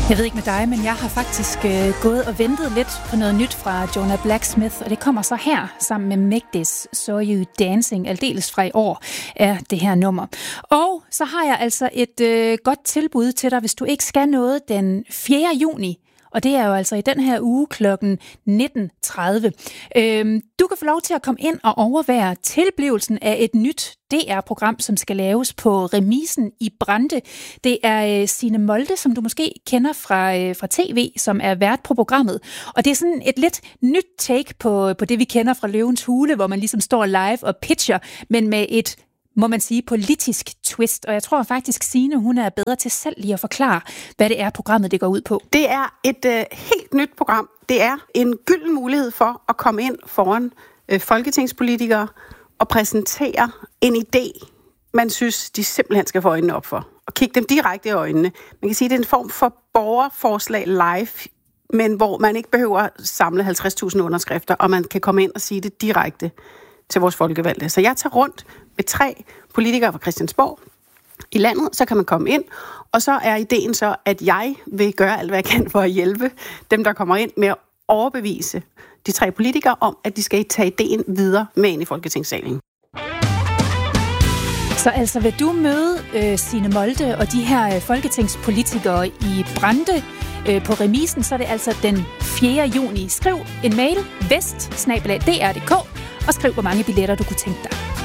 Jeg ved ikke med dig, men jeg har faktisk gået og ventet lidt på noget nyt fra Jonah Blacksmith, og det kommer så her sammen med Megdis Saw You Dancing, aldeles fra i år er det her nummer. Og så har jeg altså et godt tilbud til dig, hvis du ikke skal noget den 4. juni. Og det er jo altså i den her uge klokken 19.30. Du kan få lov til at komme ind og overvære tilblivelsen af et nyt DR-program, som skal laves på Remisen i Brande. Det er Signe Molde, som du måske kender fra tv, som er vært på programmet. Og det er sådan et lidt nyt take på det, vi kender fra Løvens Hule, hvor man ligesom står live og pitcher, men med et, må man sige, politisk twist. Og jeg tror faktisk, Signe, hun er bedre til selv lige at forklare, hvad det er, programmet det går ud på. Det er et helt nyt program. Det er en gylden mulighed for at komme ind foran folketingspolitikere og præsentere en idé, man synes, de simpelthen skal få øjnene op for. Og kigge dem direkte i øjnene. Man kan sige, at det er en form for borgerforslag live, men hvor man ikke behøver at samle 50.000 underskrifter, og man kan komme ind og sige det direkte til vores folkevalgte. Så jeg tager rundt med 3 politikere fra Christiansborg i landet, så kan man komme ind, og så er ideen så, at jeg vil gøre alt, hvad jeg kan for at hjælpe dem, der kommer ind med at overbevise de 3 politikere om, at de skal tage ideen videre med ind i Folketingssalen. Så altså vil du møde Signe Molde og de her folketingspolitikere i Brande på Remisen, så er det altså den 4. juni. Skriv en mail, vest@dr.dk, og skriv, hvor mange billetter du kunne tænke dig.